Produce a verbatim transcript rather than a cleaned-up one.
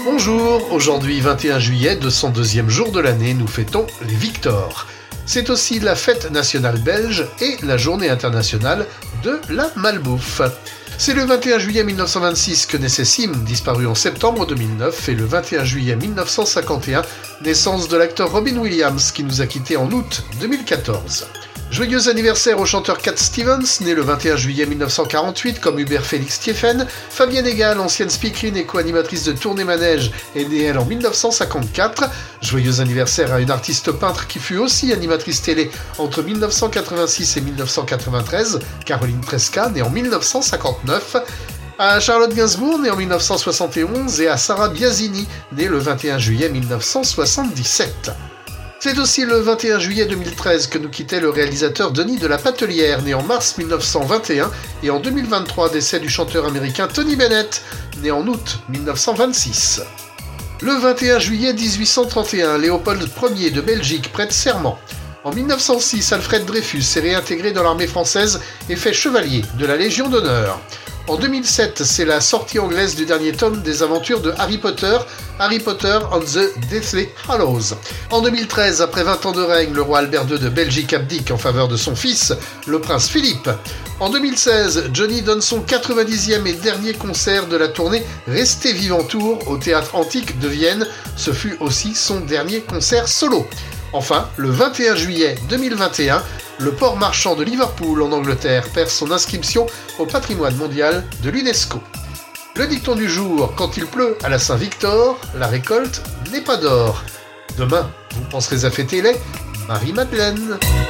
Bonjour, aujourd'hui vingt et un juillet, deux cent deuxième jour de l'année, nous fêtons les Victoires. C'est aussi la fête nationale belge et la journée internationale de la malbouffe. C'est le vingt et un juillet mille neuf cent vingt-six que naissait Sim, disparu en septembre deux mille neuf, et le vingt et un juillet mille neuf cent cinquante et un, naissance de l'acteur Robin Williams qui nous a quittés en août deux mille quatorze. Joyeux anniversaire au chanteur Cat Stevens, né le vingt et un juillet mille neuf cent quarante-huit comme Hubert Félix Thieffen. Fabienne Egal, ancienne speakerine et co-animatrice de Tournée Manège, est née elle en mille neuf cent cinquante-quatre. Joyeux anniversaire à une artiste peintre qui fut aussi animatrice télé entre mille neuf cent quatre-vingt-six et mille neuf cent quatre-vingt-treize, Caroline Tresca, née en mille neuf cent cinquante-neuf. À Charlotte Gainsbourg, née en mille neuf cent soixante et onze, et à Sarah Biasini, née le vingt et un juillet mille neuf cent soixante-dix-sept. C'est aussi le vingt et un juillet deux mille treize que nous quittait le réalisateur Denis de la Patelière, né en mars mille neuf cent vingt et un, et en deux mille vingt-trois, décès du chanteur américain Tony Bennett, né en août mille neuf cent vingt-six. Le vingt et un juillet dix-huit cent trente et un, Léopold Ier de Belgique prête serment. En mille neuf cent six, Alfred Dreyfus s'est réintégré dans l'armée française et fait chevalier de la Légion d'honneur. En deux mille sept, c'est la sortie anglaise du dernier tome des aventures de Harry Potter, Harry Potter and the Deathly Hallows. En deux mille treize, après vingt ans de règne, le roi Albert deux de Belgique abdique en faveur de son fils, le prince Philippe. En deux mille seize, Johnny donne son quatre-vingt-dixième et dernier concert de la tournée Restez vivant Tour au Théâtre Antique de Vienne. Ce fut aussi son dernier concert solo. Enfin, le vingt et un juillet deux mille vingt et un, le port marchand de Liverpool en Angleterre perd son inscription au patrimoine mondial de l'UNESCO. Le dicton du jour: quand il pleut à la Saint-Victor, la récolte n'est pas d'or. Demain, vous penserez à fêter les Marie-Madeleine.